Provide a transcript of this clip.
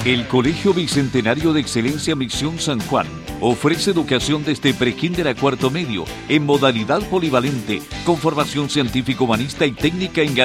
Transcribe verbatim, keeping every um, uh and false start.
El Colegio Bicentenario de Excelencia Misión San Juan ofrece educación desde prekinder a cuarto medio en modalidad polivalente con formación científico-humanista y técnica en